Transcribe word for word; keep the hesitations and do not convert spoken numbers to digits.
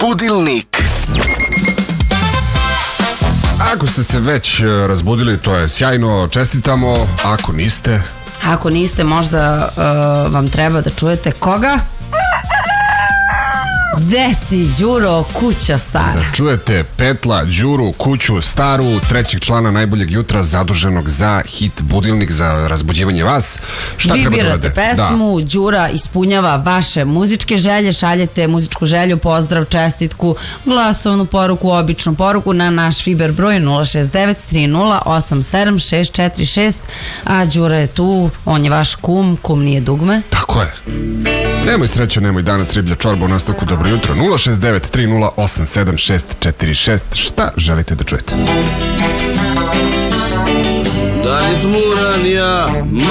Budilnik. Ako ste se već razbudili, to je sjajno, čestitamo. Ako niste... Ako niste, možda uh, vam treba da čujete koga? Gde si, Đuro, kuća stara? Da čujete Petla, Đuru, kuću staru, trećeg člana najboljeg jutra zaduženog za hit Budilnik, za razbuđivanje vas. Šta Vi treba da birate urade? pesmu, da. Đura ispunjava vaše muzičke želje, šaljete muzičku želju, pozdrav, čestitku, glasovnu poruku, običnu poruku na naš Viber broj nula šest devet tri nula osam sedam šest četiri šest, a Đura je tu, on je vaš kum, kum nije dugme. Tako je. Nemoj srećo, nemoj danas riblja čorba u nastavku. Dobro jutro, nula šest devet tri nula osam sedam šest četiri šest. Šta želite da čujete? Da li tmuran ja